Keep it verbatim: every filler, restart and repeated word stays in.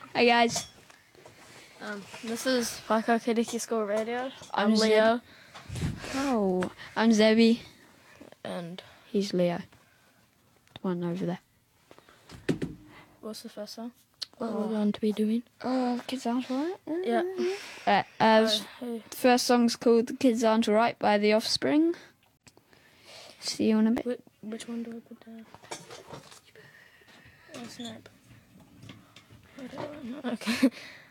Hi guys. Um, this is Waka Kidiki School Radio. I'm, I'm Zeb. Leo. Oh, I'm Zebby. And He's Leo. The one over there. what's the first song? What we're going to be doing? Oh, Kids Aren't Alright? Yeah. Uh, uh, Oh, hey. the first song's called The Kids Aren't Alright by The Offspring. See you in a bit. Which, which one do I put down? Oh, snap. I don't know. Okay.